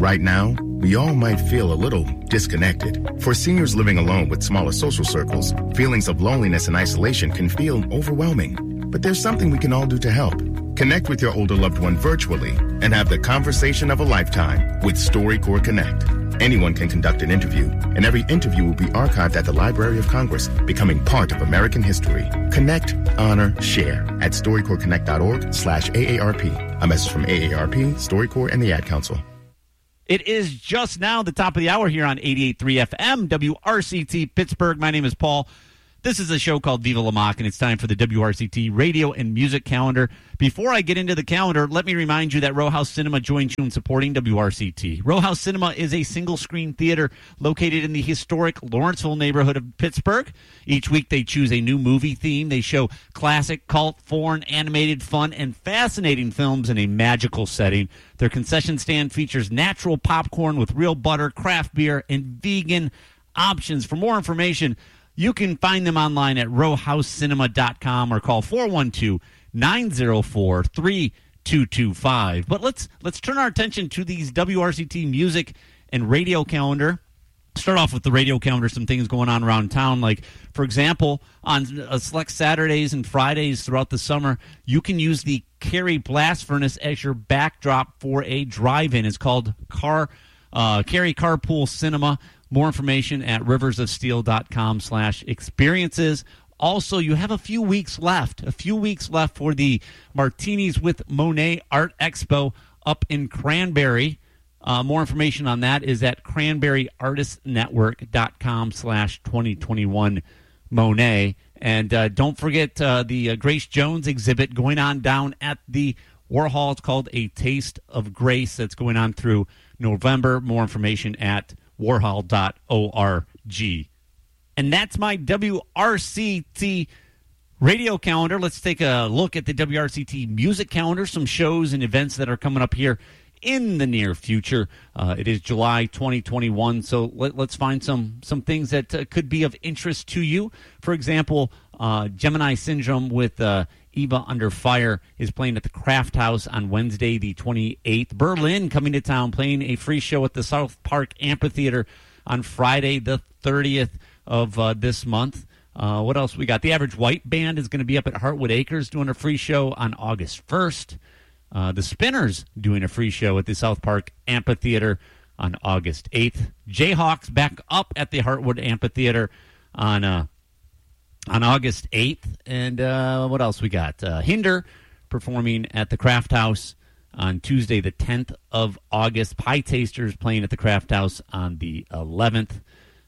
Right now, we all might feel a little disconnected. For seniors living alone with smaller social circles, feelings of loneliness and isolation can feel overwhelming. But there's something we can all do to help. Connect with your older loved one virtually and have the conversation of a lifetime with StoryCorps Connect. Anyone can conduct an interview, and every interview will be archived at the Library of Congress, becoming part of American history. Connect, honor, share at StoryCorpsConnect.org/AARP. A message from AARP, StoryCorps, and the Ad Council. It is just now the top of the hour here on 88.3 FM, WRCT Pittsburgh. My name is Paul. This is a show called Viva La Mock, and it's time for the WRCT radio and music calendar. Before I get into the calendar, let me remind you that Row House Cinema joins you in supporting WRCT. Row House Cinema is a single-screen theater located in the historic Lawrenceville neighborhood of Pittsburgh. Each week they choose a new movie theme. They show classic, cult, foreign, animated, fun, and fascinating films in a magical setting. Their concession stand features natural popcorn with real butter, craft beer, and vegan options. For more information, you can find them online at rowhousecinema.com or call 412-904-3225. But let's turn our attention to these WRCT music and radio calendar. Start off with the radio calendar, some things going on around town. Like, for example, on select Saturdays and Fridays throughout the summer, you can use the Cary Blast Furnace as your backdrop for a drive-in. It's called Cary Carpool Cinema. More information at riversofsteel.com/experiences. Also, you have a few weeks left for the Martinis with Monet Art Expo up in Cranberry. More information on that is at cranberryartistnetwork.com/2021 Monet. And don't forget the Grace Jones exhibit going on down at the Warhol. It's called A Taste of Grace. That's going on through November. More information at warhol.org. And that's my WRCT radio calendar. Let's take a look at the WRCT music calendar, some shows and events that are coming up here in the near future. It is July 2021, so let's find some things that could be of interest to you. For example, Gemini Syndrome with Eva Under Fire is playing at the Craft House on Wednesday, the 28th. Berlin coming to town, playing a free show at the South Park Amphitheater on Friday, the 30th of this month. What else we got? The Average White Band is going to be up at Heartwood Acres doing a free show on August 1st. The Spinners doing a free show at the South Park Amphitheater on August 8th. Jayhawks back up at the Heartwood Amphitheater on August 8th. And what else we got? Hinder performing at the Craft House on Tuesday, the 10th of August. Pie Tasters playing at the Craft House on the 11th.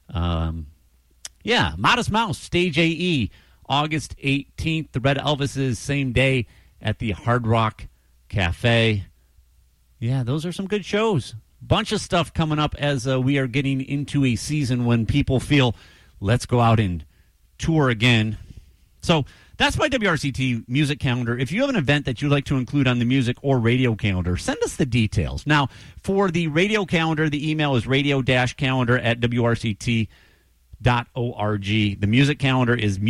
Modest Mouse, Stage AE, August 18th. The Red Elvises, same day at the Hard Rock Cafe. Yeah, those are some good shows. Bunch of stuff coming up as we are getting into a season when people feel, let's go out and tour again. So that's my WRCT music calendar. If you have an event that you'd like to include on the music or radio calendar, send us the details. Now, for the radio calendar, the email is radio-calendar@wrct.org. The music calendar is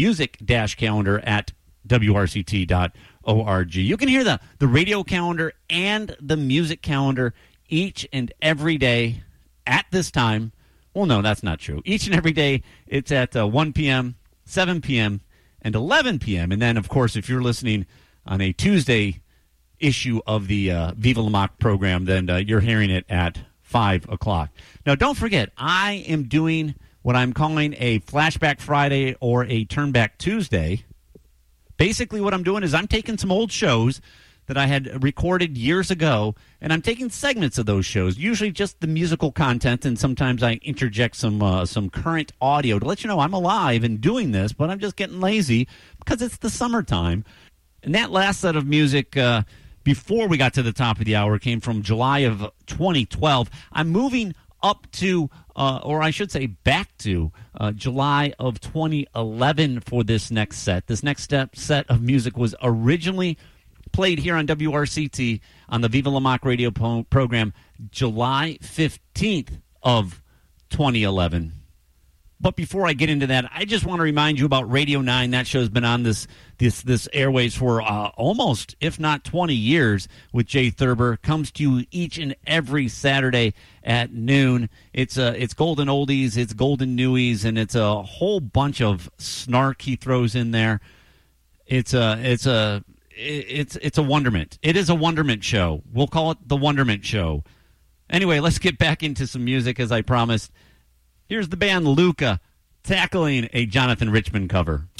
music-calendar@wrct.org. You can hear the radio calendar and the music calendar each and every day at this time. Well, no, that's not true. Each and every day, it's at 1 p.m., 7 p.m., and 11 p.m. And then, of course, if you're listening on a Tuesday issue of the Viva La Mock program, then you're hearing it at 5 o'clock. Now, don't forget, I am doing what I'm calling a Flashback Friday or a Turnback Tuesday. Basically, what I'm doing is I'm taking some old shows that I had recorded years ago, and I'm taking segments of those shows, usually just the musical content, and sometimes I interject some current audio to let you know I'm alive and doing this, but I'm just getting lazy because it's the summertime. And that last set of music, before we got to the top of the hour, came from July of 2012. I'm moving up to, or I should say back to, July of 2011 for this next set. This next set of music was originally played here on WRCT on the Viva La Mock radio program July 15th of 2011. But before I get into that, I just want to remind you about Radio 9. That show's been on this airways for almost, if not 20 years, with Jay Thurber. Comes to you each and every Saturday at noon. It's golden oldies, it's golden newies, and it's a whole bunch of snark he throws in there. It's a wonderment. It is a wonderment show. We'll call it the Wonderment Show. Anyway, let's get back into some music, as I promised. Here's the band Luca tackling a Jonathan Richman cover.